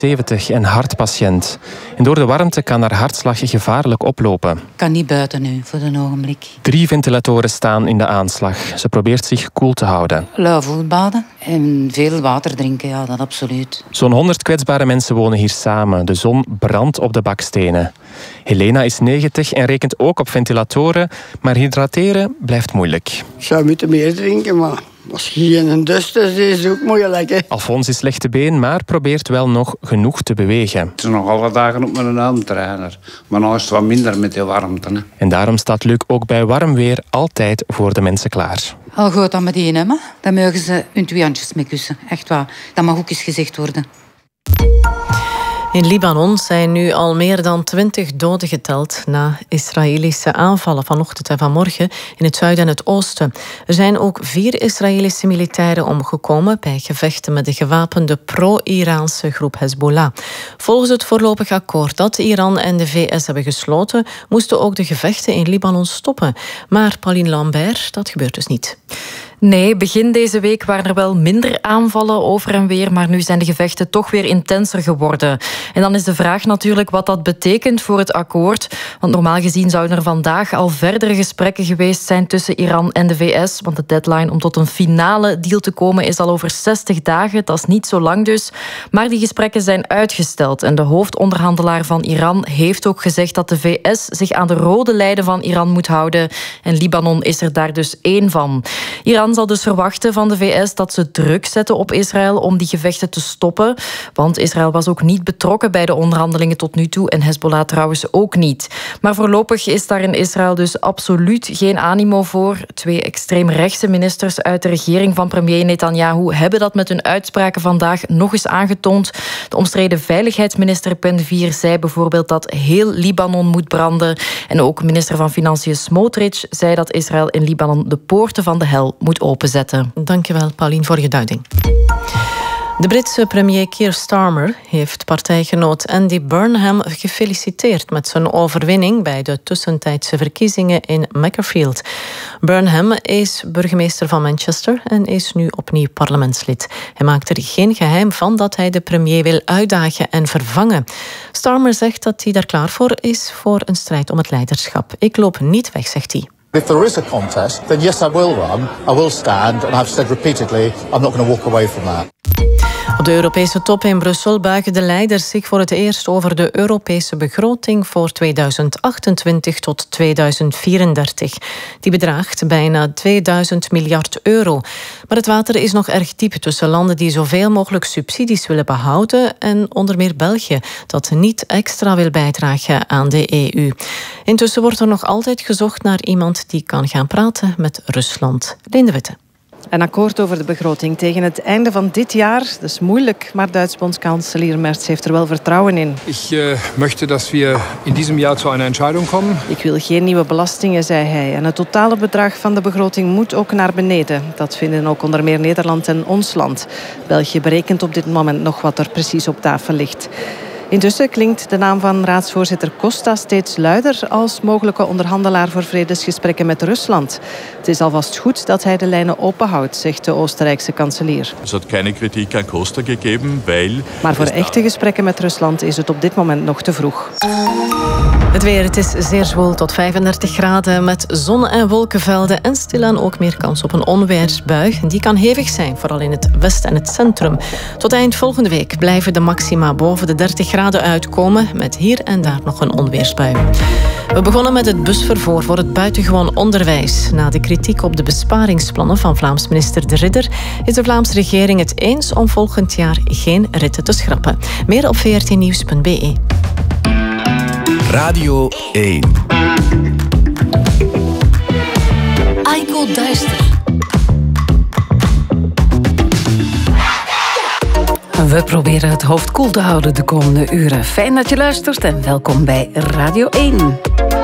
70 en hartpatiënt. En door de warmte kan haar hartslag gevaarlijk oplopen. Ik kan niet buiten nu, voor een ogenblik. 3 ventilatoren staan in de aanslag. Ze probeert zich koel te houden. Lauw voetbaden en veel water drinken, ja, dat absoluut. Zo'n 100 kwetsbare mensen wonen hier samen. De zon brandt op de bakstenen. Helena is 90 en rekent ook op ventilatoren, maar hydrateren blijft moeilijk. Ik zou moeten meer drinken, maar als je geen dus is het ook moeilijk. Hè? Alfons is slechte been, maar probeert wel nog genoeg te bewegen. Het is nog alle dagen op mijn armtrainer. Maar nu is het wat minder met die warmte. Hè. En daarom staat Luc ook bij warm weer altijd voor de mensen klaar. Al goed dan met die hebben, dan mogen ze hun 2 handjes mee kussen. Echt waar, dat mag ook eens gezegd worden. In Libanon zijn nu al meer dan 20 doden geteld na Israëlische aanvallen vanochtend en vanmorgen in het zuiden en het oosten. Er zijn ook 4 Israëlische militairen omgekomen bij gevechten met de gewapende pro-Iraanse groep Hezbollah. Volgens het voorlopig akkoord dat Iran en de VS hebben gesloten, moesten ook de gevechten in Libanon stoppen. Maar Pauline Lambert, dat gebeurt dus niet. Nee, begin deze week waren er wel minder aanvallen over en weer, maar nu zijn de gevechten toch weer intenser geworden. En dan is de vraag natuurlijk wat dat betekent voor het akkoord. Want normaal gezien zouden er vandaag al verdere gesprekken geweest zijn tussen Iran en de VS. Want de deadline om tot een finale deal te komen is al over 60 dagen. Dat is niet zo lang dus. Maar die gesprekken zijn uitgesteld. En de hoofdonderhandelaar van Iran heeft ook gezegd dat de VS zich aan de rode lijnen van Iran moet houden. En Libanon is er daar dus 1 van. Iran zal dus verwachten van de VS dat ze druk zetten op Israël om die gevechten te stoppen. Want Israël was ook niet betrokken bij de onderhandelingen tot nu toe en Hezbollah trouwens ook niet. Maar voorlopig is daar in Israël dus absoluut geen animo voor. 2 extreemrechtse ministers uit de regering van premier Netanyahu hebben dat met hun uitspraken vandaag nog eens aangetoond. De omstreden veiligheidsminister Ben-Gvir zei bijvoorbeeld dat heel Libanon moet branden. En ook minister van Financiën Smotrich zei dat Israël in Libanon de poorten van de hel moet openzetten. Dankjewel, Pauline, voor je duiding. De Britse premier Keir Starmer heeft partijgenoot Andy Burnham gefeliciteerd met zijn overwinning bij de tussentijdse verkiezingen in Macclesfield. Burnham is burgemeester van Manchester en is nu opnieuw parlementslid. Hij maakt er geen geheim van dat hij de premier wil uitdagen en vervangen. Starmer zegt dat hij daar klaar voor is voor een strijd om het leiderschap. Ik loop niet weg, zegt hij. If there is a contest, then yes, I will run, I will stand, and I've said repeatedly, I'm not going to walk away from that. Op de Europese top in Brussel buigen de leiders zich voor het eerst over de Europese begroting voor 2028 tot 2034. Die bedraagt bijna 2000 miljard euro. Maar het water is nog erg diep tussen landen die zoveel mogelijk subsidies willen behouden en onder meer België, dat niet extra wil bijdragen aan de EU. Intussen wordt er nog altijd gezocht naar iemand die kan gaan praten met Rusland. Leen de Witte. Een akkoord over de begroting tegen het einde van dit jaar. Dat is moeilijk, maar Duits bondskanselier Merz heeft er wel vertrouwen in. Ik möchte dat we in diesem jaar tot een Entscheidung komen. Ik wil geen nieuwe belastingen, zei hij. En het totale bedrag van de begroting moet ook naar beneden. Dat vinden ook onder meer Nederland en ons land. België berekent op dit moment nog wat er precies op tafel ligt. Intussen klinkt de naam van raadsvoorzitter Costa steeds luider als mogelijke onderhandelaar voor vredesgesprekken met Rusland. Het is alvast goed dat hij de lijnen openhoudt, zegt de Oostenrijkse kanselier. Er had geen kritiek aan Costa gegeven, weil... Maar voor echte gesprekken met Rusland is het op dit moment nog te vroeg. Het weer, het is zeer zwoel tot 35 graden met zon- en wolkenvelden en stilaan ook meer kans op een onweersbui. Die kan hevig zijn, vooral in het westen en het centrum. Tot eind volgende week blijven de maxima boven de 30 graden uitkomen met hier en daar nog een onweersbui. We begonnen met het busvervoer voor het buitengewoon onderwijs. Na de kritiek op de besparingsplannen van Vlaams minister De Ridder is de Vlaamse regering het eens om volgend jaar geen ritten te schrappen. Meer op vrtnieuws.be. Radio 1. Aiko Duister. We proberen het hoofd koel te houden de komende uren. Fijn dat je luistert en welkom bij Radio 1.